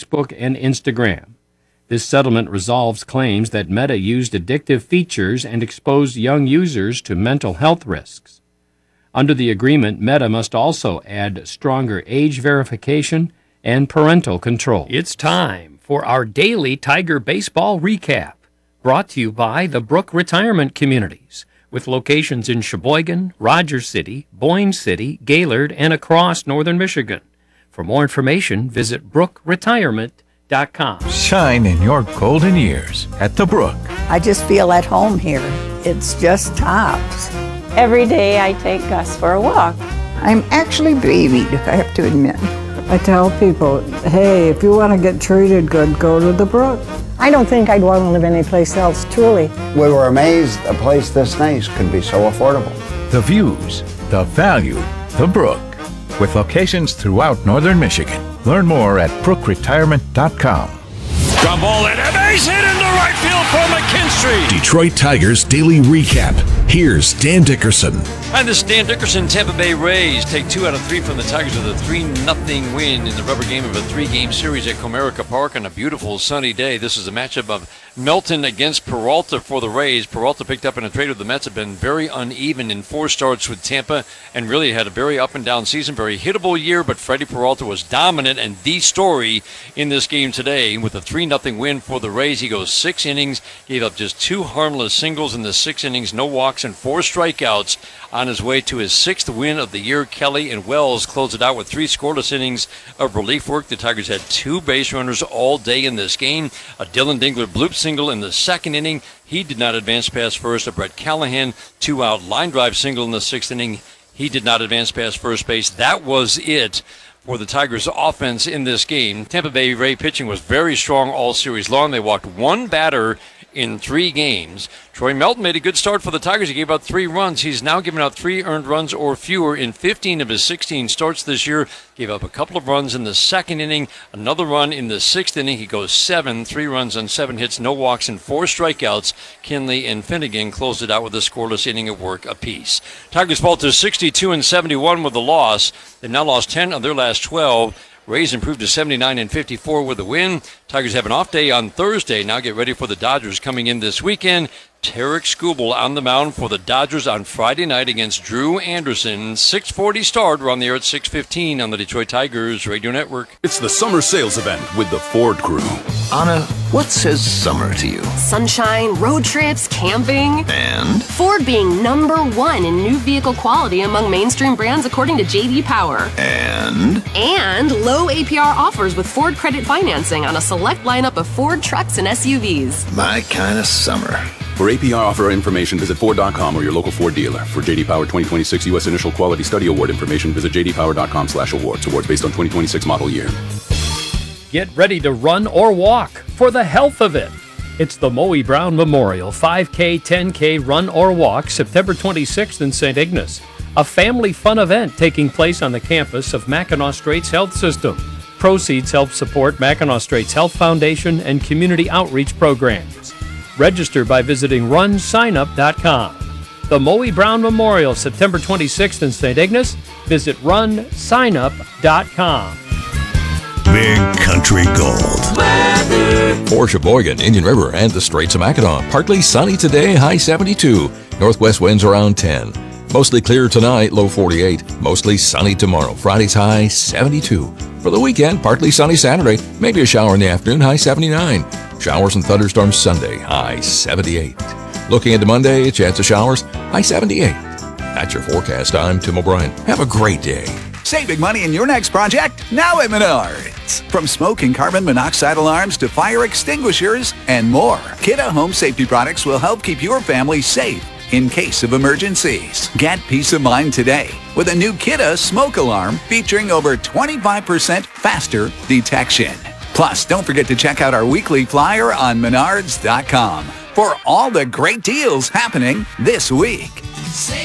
Facebook and Instagram. This settlement resolves claims that Meta used addictive features and exposed young users to mental health risks. Under the agreement, Meta must also add stronger age verification and parental control. It's time for our daily Tiger Baseball recap, brought to you by the Brook Retirement Communities, with locations in Sheboygan, Rogers City, Boyne City, Gaylord, and across northern Michigan. For more information, visit brookretirement.com. Shine in your golden years at the Brook. I just feel at home here. It's just tops. Every day I take Gus for a walk. I'm actually babied, I have to admit. I tell people, hey, if you want to get treated good, go to the Brook. I don't think I'd want to live anyplace else, truly. We were amazed a place this nice could be so affordable. The views, the value, the Brook. With locations throughout northern Michigan. Learn more at brookretirement.com. Ground ball and a base hit into right field for McKinstry. Detroit Tigers Daily Recap. Here's Dan Dickerson. Hi, this is Dan Dickerson. Tampa Bay Rays take 2 out of 3 from the Tigers with a 3-0 win in the rubber game of a 3-game series at Comerica Park on a beautiful sunny day. This is a matchup of Melton against Peralta for the Rays. Peralta picked up in a trade with the Mets, have been very uneven in 4 starts with Tampa and really had a very up and down season, very hittable year, but Freddie Peralta was dominant and the story in this game today with a 3-0 win for the Rays. He goes 6 innings, gave up just 2 harmless singles in the 6 innings, no walks and 4 strikeouts on his way to his 6th win of the year. Kelly and Wells closed it out with 3 scoreless innings of relief work. The Tigers had 2 base runners all day in this game. A Dylan Dingler bloop single in the 2nd inning. He did not advance past first. A Brett Callahan 2-out line drive single in the 6th inning. He did not advance past first base. That was it for the Tigers' offense in this game. Tampa Bay Ray pitching was very strong all series long. They walked 1 batter in 3 games. Troy Melton made a good start for the Tigers. He gave out 3 runs. He's now given out 3 earned runs or fewer in 15 of his 16 starts this year. Gave up a couple of runs in the 2nd inning, another run in the 6th inning. He goes 7, 3 runs on 7 hits, no walks, and 4 strikeouts. Kinley and Finnegan closed it out with a scoreless inning of work apiece. Tigers fall to 62-71 with the loss. They've now lost 10 of their last 12. Rays improved to 79-54 with a win. Tigers have an off day on Thursday. Now get ready for the Dodgers coming in this weekend. Tarek Skubal on the mound for the Dodgers on Friday night against Drew Anderson. 6:40 start. We're on the air at 6:15 on the Detroit Tigers Radio Network. It's the summer sales event with the Ford Crew. Anna, what says summer to you? Sunshine, road trips, camping. And? Ford being #1 in new vehicle quality among mainstream brands according to J.D. Power. And? And low APR offers with Ford credit financing on a select lineup of Ford trucks and SUVs. My kind of summer. For APR offer information, visit Ford.com or your local Ford dealer. For J.D. Power 2026 U.S. Initial Quality Study Award information, visit jdpower.com/awards. Awards based on 2026 model year. Get ready to run or walk for the health of it. It's the Moe Brown Memorial 5K, 10K Run or Walk, September 26th in St. Ignace. A family fun event taking place on the campus of Mackinac Straits Health System. Proceeds help support Mackinac Straits Health Foundation and community outreach programs. Register by visiting runsignup.com. The Moe Brown Memorial, September 26th in St. Ignace. Visit runsignup.com. Big Country Gold. Weather. For Sheboygan, Indian River, and the Straits of Mackinac. Partly sunny today, high 72. Northwest winds around 10. Mostly clear tonight, low 48. Mostly sunny tomorrow. Friday's high 72. For the weekend, partly sunny Saturday. Maybe a shower in the afternoon, high 79. Showers and thunderstorms Sunday, high 78. Looking into Monday, a chance of showers, high 78. That's your forecast. I'm Tim O'Brien. Have a great day. Save big money in your next project, now at Menards. From smoke and carbon monoxide alarms to fire extinguishers and more, Kidde Home Safety products will help keep your family safe in case of emergencies. Get peace of mind today with a new Kidde smoke alarm featuring over 25% faster detection. Plus, don't forget to check out our weekly flyer on Menards.com for all the great deals happening this week.